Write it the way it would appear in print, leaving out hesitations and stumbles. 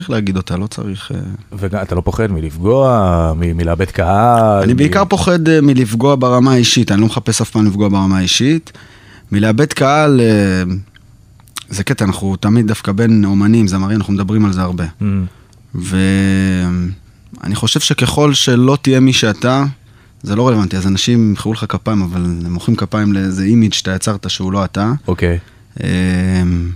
צריך להגיד אותה, לא צריך... ואתה לא פוחד מלפגוע, מלאבד קהל? אני בעיקר פוחד מלפגוע ברמה האישית, אני לא מחפש אף פעם לפגוע ברמה האישית. מלאבד קהל, זה קטע, אנחנו תמיד דווקא בין אומנים, זמרים, אנחנו מדברים על זה הרבה. ואני חושב שככל שלא תהיה מי שאתה, זה לא רלוונטי, אז אנשים ימחאו לך כפיים, אבל הם מוחאים כפיים לאיזה אימיג' שאתה יצרת שהוא לא אתה. אוקיי.